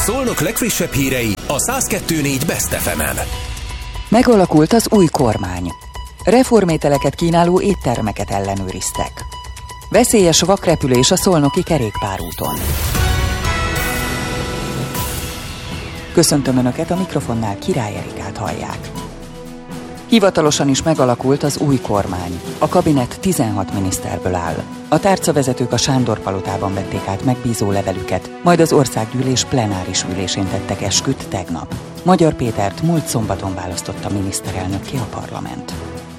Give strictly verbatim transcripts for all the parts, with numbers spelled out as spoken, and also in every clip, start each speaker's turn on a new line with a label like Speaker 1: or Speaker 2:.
Speaker 1: Szolnok legfrissebb hírei a száz kettő négy Best ef emen.
Speaker 2: Megalakult az új kormány. Reformételeket kínáló éttermeket ellenőriztek. Veszélyes vakrepülés a szolnoki kerékpárúton. Köszöntöm Önöket, a mikrofonnál Király Erikát hallják. Hivatalosan is megalakult az új kormány. A kabinet tizenhat miniszterből áll. A tárcavezetők a Sándor-palotában vették át megbízó levelüket, majd az országgyűlés plenáris ülésén tettek esküt tegnap. Magyar Pétert múlt szombaton választotta miniszterelnökké a parlament.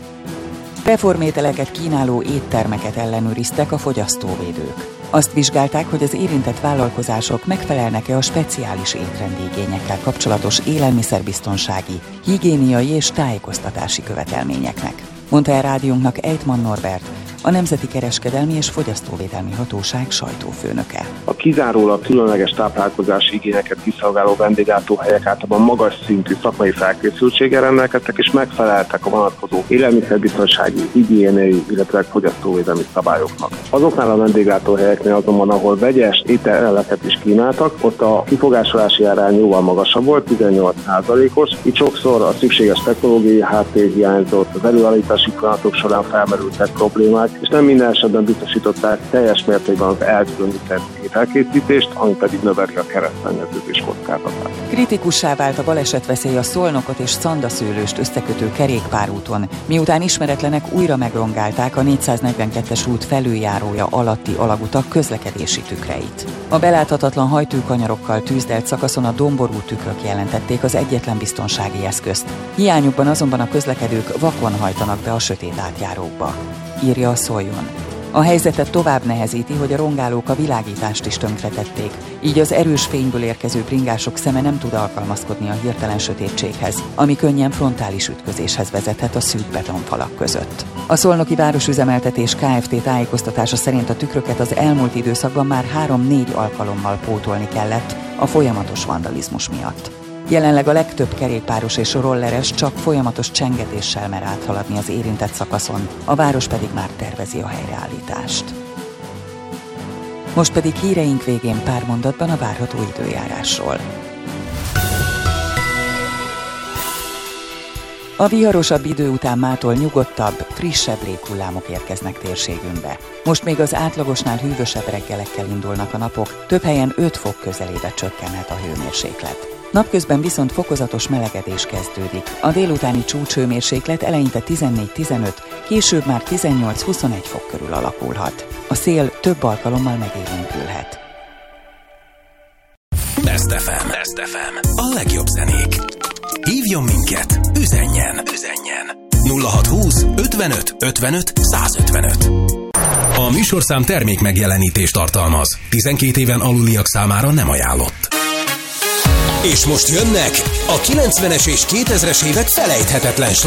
Speaker 2: Reformételeket kínáló éttermeket ellenőriztek a fogyasztóvédők. Azt vizsgálták, hogy az érintett vállalkozások megfelelnek-e a speciális étrendi igényekkel kapcsolatos élelmiszerbiztonsági, higiéniai és tájékoztatási követelményeknek. Mondta el rádiónknak Ejtman Norbert, a Nemzeti Kereskedelmi és Fogyasztóvédelmi Hatóság sajtófőnöke.
Speaker 3: A kizárólag különleges táplálkozási igényeket kiszolgáló vendéglátóhelyek általában magas szintű szakmai felkészültséggel rendelkeztek és megfeleltek a vonatkozó élelmiszerbiztonsági, higiéniai, illetve fogyasztóvédelmi szabályoknak. Azoknál a vendéglátóhelyeknél azonban, ahol vegyes ételeket is kínáltak, ott a kifogásolási arány jóval magasabb volt, tizennyolc százalékos. Itt sokszor a szükséges technológiai háttér hiányzott, az előállítási folyamatok során felmerültek problémák, és nem minden esetben biztosították teljes mértékben az elkülönített ételkészítést, ami pedig növeli a keresztszennyeződés kockázatát.
Speaker 2: Kritikussá vált a balesetveszély a Szolnokot és Szandaszőlőst összekötő kerékpárúton, miután ismeretlenek újra megrongálták a négyszáznegyvenkettes út felüljárója alatti alagutak közlekedési tükreit. A beláthatatlan hajtőkanyarokkal tűzdelt szakaszon a domború tükrök jelentették az egyetlen biztonsági eszközt. Hiányukban azonban a közlekedők vakon hajtanak be a sötét átjárókba, írja a Szoljon. A helyzetet tovább nehezíti, hogy a rongálók a világítást is tönkretették, így az erős fényből érkező bringások szeme nem tud alkalmazkodni a hirtelen sötétséghez, ami könnyen frontális ütközéshez vezethet a szűk betonfalak között. A Szolnoki Városüzemeltetés Kft. Tájékoztatása szerint a tükröket az elmúlt időszakban már három-négy alkalommal pótolni kellett a folyamatos vandalizmus miatt. Jelenleg a legtöbb kerékpáros és rolleres csak folyamatos csengetéssel mer áthaladni az érintett szakaszon, a város pedig már tervezi a helyreállítást. Most pedig híreink végén pár mondatban a várható időjárásról. A viharosabb idő után mától nyugodtabb, frissebb léghullámok érkeznek térségünkbe. Most még az átlagosnál hűvösebb reggelekkel indulnak a napok, több helyen öt fok közelébe csökkenhet a hőmérséklet. Napközben viszont fokozatos melegedés kezdődik. A délutáni csúcshőmérséklet eleinte tizennégy-tizenöt, később már tizennyolc-huszonegy fok körül alakulhat. A szél több alkalommal megélénkülhet.
Speaker 1: Best ef em. Best ef em. A legjobb zenék. Hívjon minket, üzenjen, üzenjen. nulla hatszázhúsz ötvenöt ötvenöt százötvenöt. A műsorszám termék megjelenítést tartalmaz. tizenkét éven aluliak számára nem ajánlott. És most jönnek a kilencvenes és kétezres évek felejthetetlen